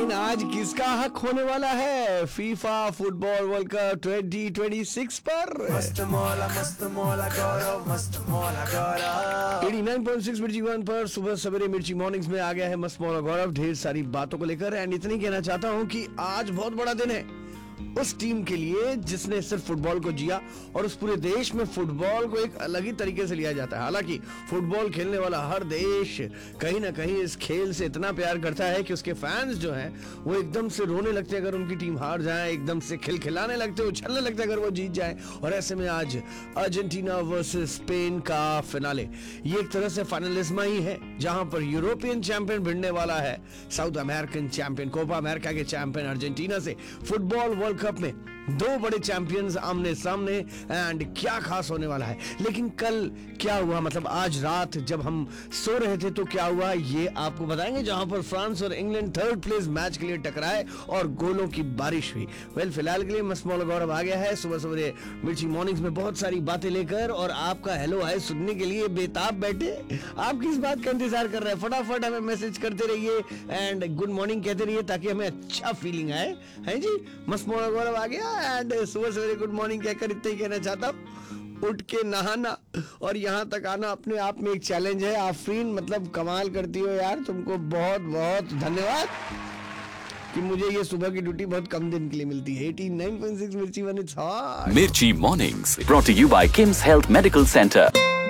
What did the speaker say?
लेकिन आज किसका हक होने वाला है फीफा फुटबॉल वर्ल्ड कप 2026 पर? मस्त मौला गौरव मस्त मौला गौरव 89.6 मिर्ची वन पर सुबह सवेरे मिर्ची मॉर्निंग्स में आ गया है मस्त मौला गौरव ढेर सारी बातों को लेकर। एंड इतनी कहना चाहता हूं कि आज बहुत बड़ा दिन है उस टीम के लिए जिसने सिर्फ फुटबॉल को जिया और उस पूरे देश में फुटबॉल को एक अलग ही तरीके से लिया जाता है। हालांकि फुटबॉल खेलने वाला हर देश कहीं ना कहीं इस खेल से इतना प्यार करता है कि उसके फैंस जो हैं वो एकदम से रोने लगते हैं अगर उनकी टीम हार जाए, एकदम से खिलखिलाने लगते हैं, उछलने लगते हैं अगर वो जीत जाए। और ऐसे में आज अर्जेंटीना वर्सेस स्पेन का फिनाले, ये एक तरह से फाइनलिज्मा ही है जहां पर यूरोपियन चैंपियन भिड़ने वाला है south American champion, Copa America के चैंपियन अर्जेंटीना से। फुटबॉल वर्ल्ड कप में दो बड़े चैंपियंस आमने सामने एंड क्या खास होने वाला है। लेकिन कल क्या हुआ, मतलब आज रात जब हम सो रहे थे तो क्या हुआ ये आपको बताएंगे, जहां पर फ्रांस और इंग्लैंड थर्ड प्लेस मैच के लिए टकराए और गोलों की बारिश हुई। फिलहाल के लिए मस्त मौला गौरव आ गया है सुबह सवेरे मिर्ची मॉर्निंग्स में बहुत सारी बातें लेकर और आपका हेलो हाय सुनने के लिए बेताब बैठे। आप किस बात का इंतजार कर रहे हैं? फटाफट हमें मैसेज करते रहिए एंड गुड मॉर्निंग कहते रहिए ताकि हमें अच्छा फीलिंग आए। है जी, मस्त मौला गौरव आ गया एंड सुबह सवेरे गुड मॉर्निंग कहकर इतना ही कहना चाहता हूँ, उठ के नहाना और यहाँ तक आना अपने आप में एक चैलेंज है। आफरीन मतलब कमाल करती हो यार, तुमको बहुत बहुत धन्यवाद कि मुझे ये सुबह की ड्यूटी बहुत कम दिन के लिए मिलती है। 89.6 मिर्ची one, it's hot. Mirchi Mornings, brought to you by Kim's Health Medical Center.